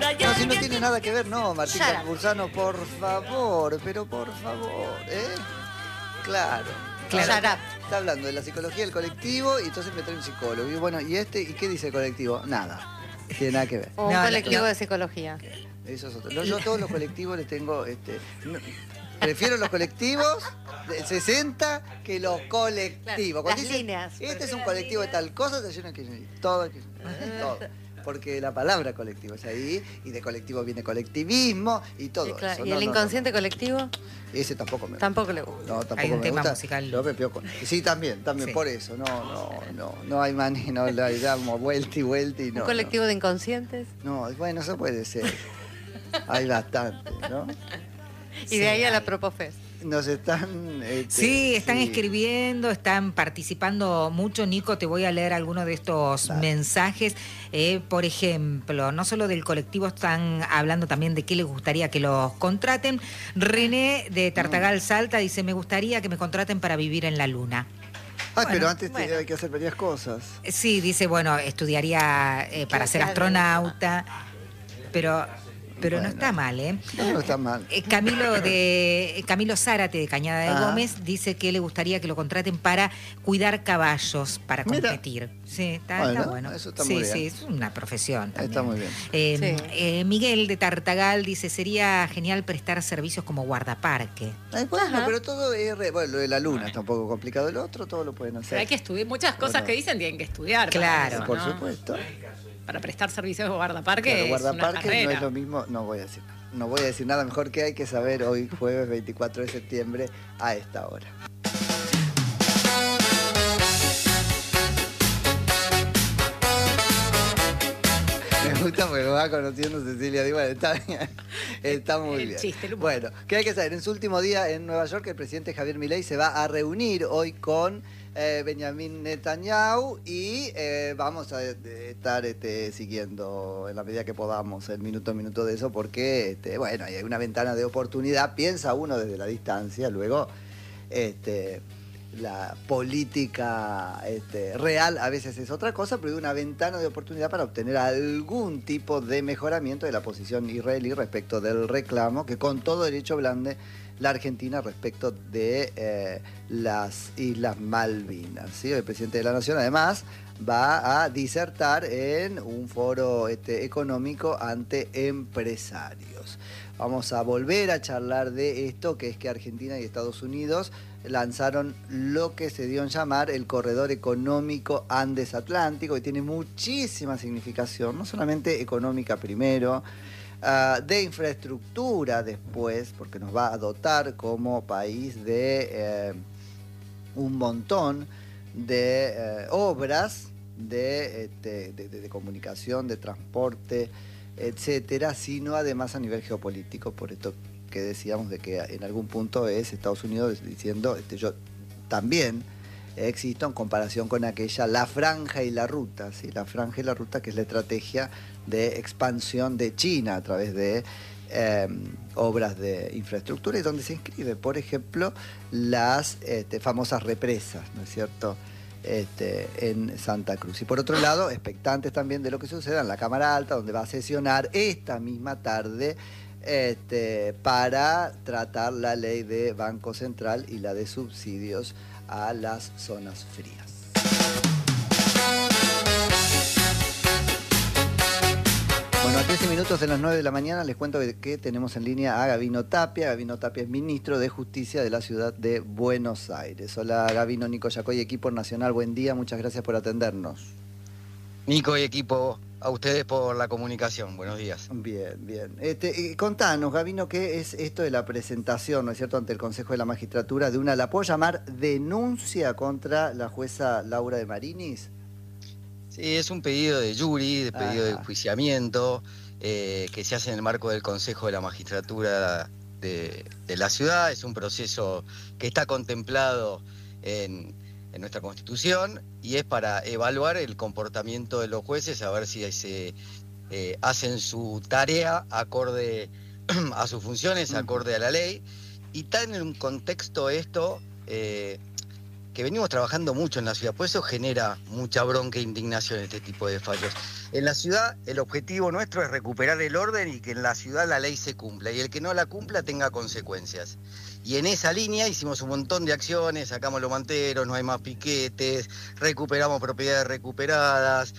No, si no tiene nada que ver, no, Martín Shut up. Campuzano, por favor, pero por favor, ¿eh? Claro. Claro. Ahora, Shut up. está hablando de la psicología del colectivo y entonces me trae un psicólogo. Y bueno, ¿y qué dice el colectivo? Nada. Tiene nada que ver. O un No, colectivo no. de psicología. Eso es otro. Yo todos los colectivos les tengo, prefiero los colectivos de 60 que los colectivos. Cuando Las dicen, líneas. este es un colectivo de tal cosa, te llenan que todo, todo. Porque la palabra colectivo es ahí, y de colectivo viene colectivismo y todo Sí, claro. eso. ¿Y No, el no, inconsciente colectivo? no. Ese tampoco me gusta. Tampoco le gusta. No, tampoco Hay un me tema gusta. musical. Yo me pego con... Sí, también, Sí. por eso. No hay manera, no le damos vuelta y no. ¿Un colectivo de inconscientes? No, bueno, eso puede ser. Hay bastante, ¿no? Y de ahí a la Propofest. Nos están... Sí, están sí. escribiendo, están participando mucho. Nico, te voy a leer algunos de estos Dale. mensajes. Por ejemplo, no solo del colectivo, están hablando también de qué les gustaría que los contraten. René de Tartagal Salta dice, me gustaría que me contraten para vivir en la luna. Ay, Bueno, pero antes bueno. hay que hacer varias cosas. Sí, dice, bueno, estudiaría para ser Claro. astronauta, pero no Bueno. está mal, ¿eh? No está mal. Camilo Zárate de Cañada de Ah. Gómez dice que le gustaría que lo contraten para cuidar caballos para Mira. competir. Sí, está Bueno, bueno. eso está sí, muy bien. sí, es una profesión también. Está muy bien. Miguel de Tartagal dice, sería genial prestar servicios como guardaparque. Ay, bueno, Ajá. pero todo es... Bueno, lo de la luna está un poco complicado. El otro todo lo pueden hacer. Pero hay que estudiar, muchas cosas Bueno. que dicen tienen que estudiar. para Claro. eso, Por ¿no? supuesto. Para prestar servicios de guardaparque Claro, es una guardaparque no carrera. es lo mismo. No voy a decir nada. No voy a decir nada. Mejor que hay que saber hoy, jueves 24 de septiembre, a esta hora. Me gusta porque lo va conociendo Cecilia Diva, está bien. Está muy El bien. chiste, el humor. Bueno, ¿qué hay que saber? En su último día en Nueva York, el presidente Javier Milei se va a reunir hoy con Benjamin Netanyahu y vamos a estar siguiendo en la medida que podamos el minuto a minuto de eso porque, bueno, hay una ventana de oportunidad, piensa uno desde la distancia, luego la política real a veces es otra cosa, pero hay una ventana de oportunidad para obtener algún tipo de mejoramiento de la posición israelí respecto del reclamo que con todo derecho blande la Argentina respecto de las Islas Malvinas. ¿Sí? El presidente de la Nación además va a disertar en un foro económico ante empresarios. Vamos a volver a charlar de esto, que es que Argentina y Estados Unidos lanzaron lo que se dio en llamar el Corredor Económico Andes-Atlántico, que tiene muchísima significación, no solamente económica primero, de infraestructura después, porque nos va a dotar como país de un montón de obras de comunicación, de transporte, etcétera, sino además a nivel geopolítico, por esto que decíamos de que en algún punto es Estados Unidos diciendo, yo también existo en comparación con aquella, la franja y la ruta, ¿sí? La franja y la ruta, que es la estrategia de expansión de China a través de obras de infraestructura y donde se inscribe, por ejemplo, las famosas represas, ¿no es cierto?, en Santa Cruz. Y por otro lado, expectantes también de lo que suceda en la Cámara Alta, donde va a sesionar esta misma tarde para tratar la ley de Banco Central y la de subsidios a las zonas frías. Bueno, a 13 minutos de las 9 de la mañana les cuento que tenemos en línea a Gabino Tapia. Gabino Tapia es ministro de Justicia de la ciudad de Buenos Aires. Hola Gabino, Nico Yacoy, equipo nacional, buen día, muchas gracias por atendernos. Nico y equipo, a ustedes por la comunicación. Buenos días. Bien, bien. Contanos, Gabino, ¿qué es esto de la presentación, ¿no es cierto?, ante el Consejo de la Magistratura de una, la puedo llamar, denuncia contra la jueza Laura de Marinis? Sí, es un pedido de jury, de pedido de enjuiciamiento, que se hace en el marco del Consejo de la Magistratura de la ciudad. Es un proceso que está contemplado en nuestra Constitución y es para evaluar el comportamiento de los jueces, a ver si se hacen su tarea acorde a sus funciones, acorde a la ley. Y está en un contexto esto que que venimos trabajando mucho en la ciudad, por eso genera mucha bronca e indignación este tipo de fallos. En la ciudad el objetivo nuestro es recuperar el orden y que en la ciudad la ley se cumpla, y el que no la cumpla tenga consecuencias. Y en esa línea hicimos un montón de acciones, sacamos los manteros, no hay más piquetes, recuperamos propiedades recuperadas,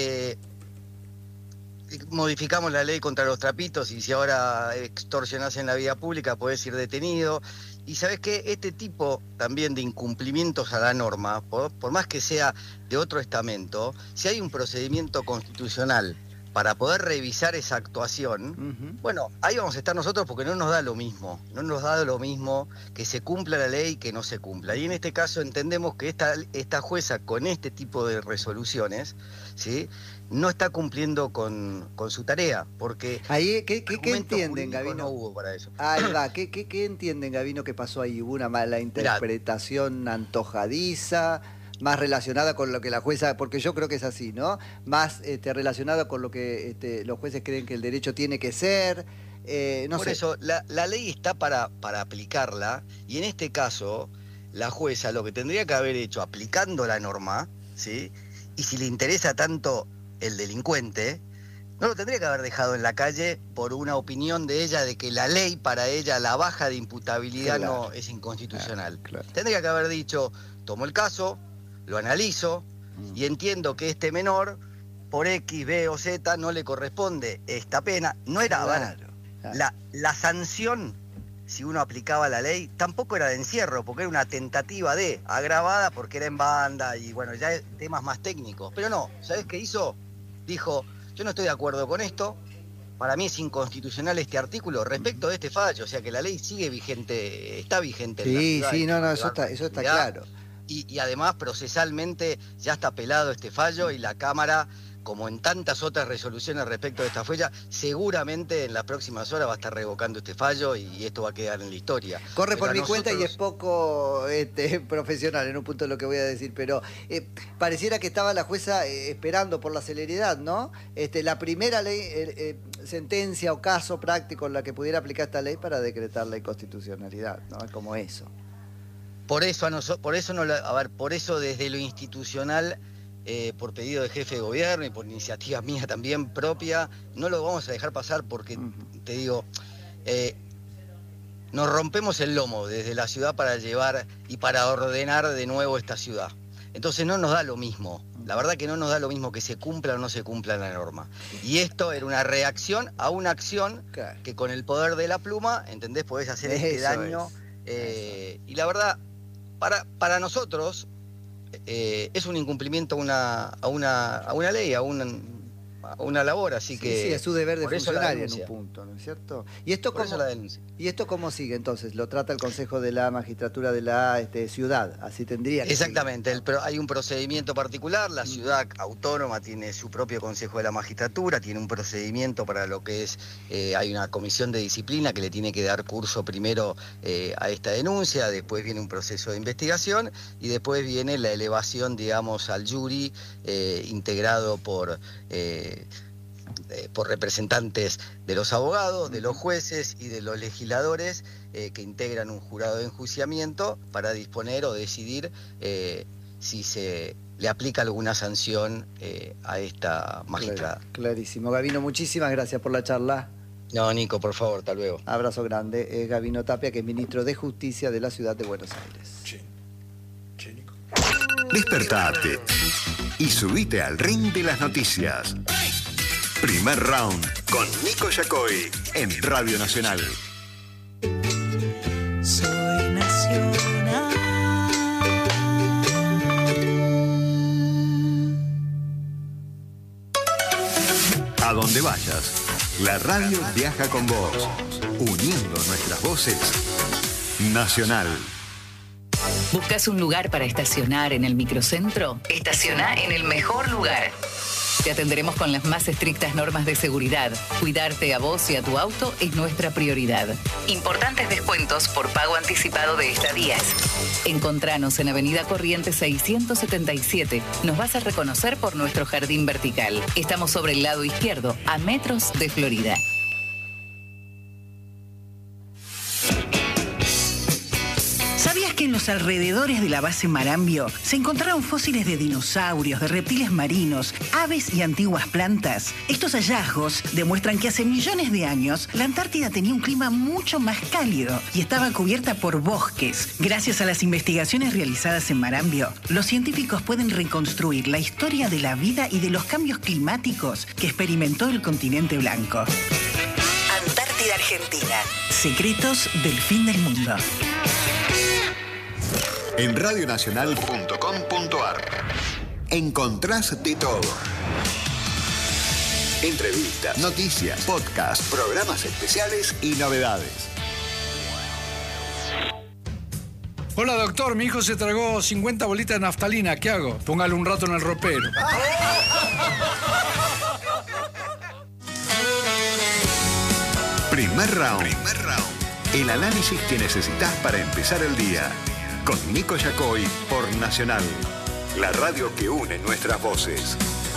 modificamos la ley contra los trapitos, y si ahora extorsionás en la vía pública podés ir detenido. Y sabés que este tipo también de incumplimientos a la norma, por más que sea de otro estamento, si hay un procedimiento constitucional para poder revisar esa actuación, bueno, ahí vamos a estar nosotros, porque no nos da lo mismo, que se cumpla la ley que no se cumpla. Y en este caso entendemos que esta jueza, con este tipo de resoluciones, ¿sí?, no está cumpliendo con su tarea, porque ahí, ¿qué entienden, Gabino? No hubo para eso. Ahí va, ¿qué entienden, Gabino, que pasó ahí? ¿Hubo una mala interpretación antojadiza, más relacionada con lo que la jueza, porque yo creo que es así, ¿no? Más relacionada con lo que los jueces creen que el derecho tiene que ser? Por eso, la ley está para aplicarla, y en este caso, la jueza lo que tendría que haber hecho, aplicando la norma, ¿sí?, y si le interesa tanto el delincuente, no lo tendría que haber dejado en la calle por una opinión de ella de que la ley para ella, la baja de imputabilidad, no es inconstitucional. Claro. Tendría que haber dicho, tomo el caso, lo analizo y entiendo que este menor, por X, B o Z, no le corresponde esta pena. No era, la sanción, si uno aplicaba la ley, tampoco era de encierro, porque era una tentativa de agravada porque era en banda y bueno, ya temas más técnicos. Pero no, ¿sabés qué hizo? Dijo, yo no estoy de acuerdo con esto, para mí es inconstitucional este artículo respecto de este fallo, o sea que la ley sigue vigente, está vigente. Sí, sí, no, eso está claro. Y además procesalmente ya está pelado este fallo, y la Cámara, como en tantas otras resoluciones respecto de esta falla, seguramente en las próximas horas va a estar revocando este fallo y esto va a quedar en la historia. Corre por mi cuenta y es poco profesional en un punto lo que voy a decir, pero pareciera que estaba la jueza esperando por la celeridad, ¿no? La primera ley, sentencia o caso práctico en la que pudiera aplicar esta ley para decretar la inconstitucionalidad, ¿no? Es como eso. Por eso desde lo institucional, por pedido de jefe de gobierno y por iniciativa mía también propia, no lo vamos a dejar pasar, porque te digo, nos rompemos el lomo desde la ciudad para llevar y para ordenar de nuevo esta ciudad. Entonces no nos da lo mismo, la verdad que no nos da lo mismo que se cumpla o no se cumpla la norma. Y esto era una reacción a una acción que con el poder de la pluma, ¿entendés?, podés hacer este daño. Y la verdad, para nosotros es un incumplimiento a una ley, a una labor, así que... Sí, es su deber de funcionario en un punto, ¿no es cierto? ¿Y esto cómo sigue entonces? ¿Lo trata el Consejo de la Magistratura de la ciudad? Así tendría que Exactamente, hay un procedimiento particular, la ciudad autónoma tiene su propio Consejo de la Magistratura, tiene un procedimiento para lo que es, hay una comisión de disciplina que le tiene que dar curso primero a esta denuncia, después viene un proceso de investigación y después viene la elevación, digamos, al jury integrado por representantes de los abogados, de los jueces y de los legisladores que integran un jurado de enjuiciamiento para disponer o decidir si se le aplica alguna sanción a esta magistrada. Clarísimo. Gabino, muchísimas gracias por la charla. No, Nico, por favor, hasta luego. Abrazo grande. Es Gabino Tapia, que es ministro de Justicia de la Ciudad de Buenos Aires. Che, Nico. Despertate y subite al ring de las noticias. Primer round con Nico Yacoy en Radio Nacional. Soy nacional. A donde vayas, la radio viaja con vos, uniendo nuestras voces. Nacional. ¿Buscas un lugar para estacionar en el microcentro? Estaciona en el mejor lugar. Te atenderemos con las más estrictas normas de seguridad. Cuidarte a vos y a tu auto es nuestra prioridad. Importantes descuentos por pago anticipado de estadías. Encontranos en Avenida Corrientes 677. Nos vas a reconocer por nuestro jardín vertical. Estamos sobre el lado izquierdo, a metros de Florida. ¿Sabías que que en los alrededores de la base Marambio se encontraron fósiles de dinosaurios, de reptiles marinos, aves y antiguas plantas. Estos hallazgos demuestran que hace millones de años la Antártida tenía un clima mucho más cálido y estaba cubierta por bosques. Gracias a las investigaciones realizadas en Marambio, los científicos pueden reconstruir la historia de la vida y de los cambios climáticos que experimentó el continente blanco. Antártida Argentina. Secretos del fin del mundo. En radionacional.com.ar encontrás de todo. Entrevistas, noticias, podcasts, programas especiales y novedades. Hola doctor, mi hijo se tragó 50 bolitas de naftalina, ¿qué hago? Póngale un rato en el ropero. Primer round. El análisis que necesitas para empezar el día. Con Nico Yacoy por Nacional. La radio que une nuestras voces.